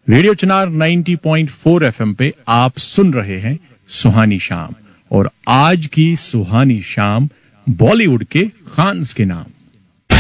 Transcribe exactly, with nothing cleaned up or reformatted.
Radio चिनार नब्बे point चार FM पे आप सुन रहे हैं सुहानी शाम, और आज की सुहानी शाम बॉलीवुड के खान्स के नाम।